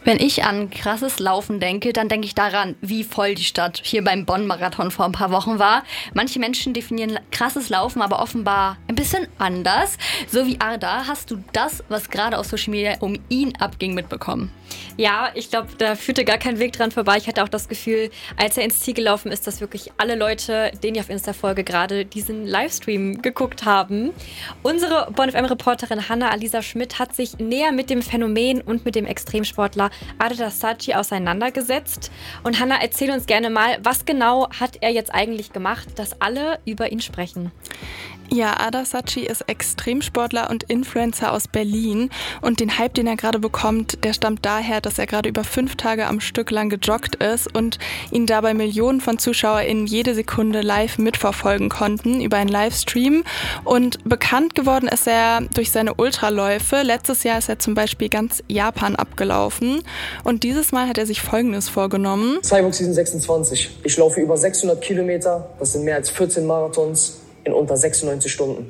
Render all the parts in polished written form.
Wenn ich an krasses Laufen denke, dann denke ich daran, wie voll die Stadt hier beim Bonn-Marathon vor ein paar Wochen war. Manche Menschen definieren krasses Laufen aber offenbar ein bisschen anders. So wie Arda, hast du das, was gerade auf Social Media um ihn abging, mitbekommen? Ja, ich glaube, da führte gar kein Weg dran vorbei. Ich hatte auch das Gefühl, als er ins Ziel gelaufen ist, dass wirklich alle Leute, denen ich auf Insta folge, gerade diesen Livestream geguckt haben. Unsere Bonn-FM-Reporterin Hannah-Alisa Schmidt hat sich näher mit dem Phänomen und mit dem Extremsportler Arda Saatchi auseinandergesetzt. Und Hannah, erzähl uns gerne mal, was genau hat er jetzt eigentlich gemacht, dass alle über ihn sprechen? Ja, Arda Saatchi ist Extremsportler und Influencer aus Berlin und den Hype, den er gerade bekommt, der stammt daher, dass er gerade über 5 Tage am Stück lang gejoggt ist und ihn dabei Millionen von ZuschauerInnen jede Sekunde live mitverfolgen konnten über einen Livestream. Und bekannt geworden ist er durch seine Ultraläufe. Letztes Jahr ist er zum Beispiel ganz Japan abgelaufen und dieses Mal hat er sich Folgendes vorgenommen. Cyborg Season 26. Ich laufe über 600 Kilometer, das sind mehr als 14 Marathons. In unter 96 Stunden.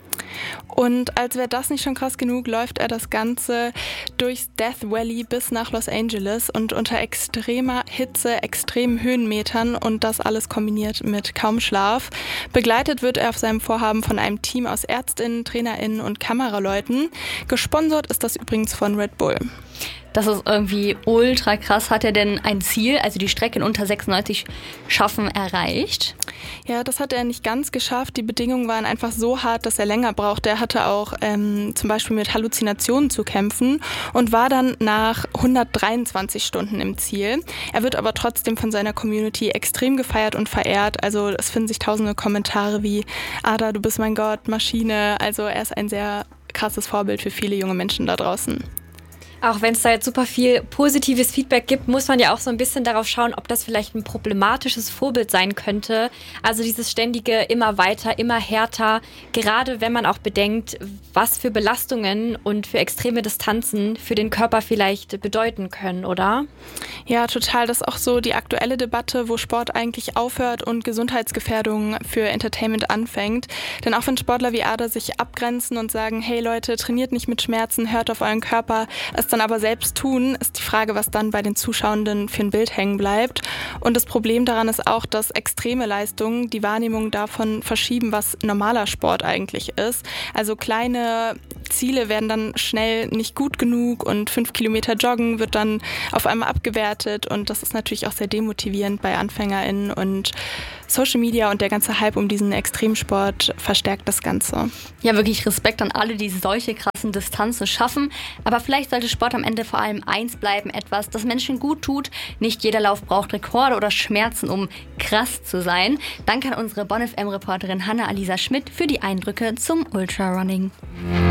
Und als wäre das nicht schon krass genug, läuft er das Ganze durchs Death Valley bis nach Los Angeles und unter extremer Hitze, extremen Höhenmetern und das alles kombiniert mit kaum Schlaf. Begleitet wird er auf seinem Vorhaben von einem Team aus ÄrztInnen, TrainerInnen und Kameraleuten. Gesponsert ist das übrigens von Red Bull. Das ist irgendwie ultra krass. Hat er denn ein Ziel, also die Strecke in unter 96 schaffen, erreicht? Ja, das hat er nicht ganz geschafft. Die Bedingungen waren einfach so hart, dass er länger brauchte. Er hatte auch zum Beispiel mit Halluzinationen zu kämpfen und war dann nach 123 Stunden im Ziel. Er wird aber trotzdem von seiner Community extrem gefeiert und verehrt. Also es finden sich tausende Kommentare wie Arda, du bist mein Gott, Maschine. Also er ist ein sehr krasses Vorbild für viele junge Menschen da draußen. Auch wenn es da jetzt super viel positives Feedback gibt, muss man ja auch so ein bisschen darauf schauen, ob das vielleicht ein problematisches Vorbild sein könnte. Also dieses ständige immer weiter, immer härter, gerade wenn man auch bedenkt, was für Belastungen und für extreme Distanzen für den Körper vielleicht bedeuten können, oder? Ja, total. Das ist auch so die aktuelle Debatte, wo Sport eigentlich aufhört und Gesundheitsgefährdung für Entertainment anfängt. Denn auch wenn Sportler wie Arda sich abgrenzen und sagen, hey Leute, trainiert nicht mit Schmerzen, hört auf euren Körper, es dann aber selbst tun, ist die Frage, was dann bei den Zuschauenden für ein Bild hängen bleibt. Und das Problem daran ist auch, dass extreme Leistungen die Wahrnehmung davon verschieben, was normaler Sport eigentlich ist. Also kleine Ziele werden dann schnell nicht gut genug und 5 Kilometer Joggen wird dann auf einmal abgewertet und das ist natürlich auch sehr demotivierend bei AnfängerInnen und Social Media und der ganze Hype um diesen Extremsport verstärkt das Ganze. Ja, wirklich Respekt an alle, die solche krassen Distanzen schaffen. Aber vielleicht sollte Sport am Ende vor allem eins bleiben, etwas, das Menschen gut tut. Nicht jeder Lauf braucht Rekorde oder Schmerzen, um krass zu sein. Danke an unsere Bonn FM-Reporterin Hannah-Alisa Schmidt für die Eindrücke zum Ultrarunning.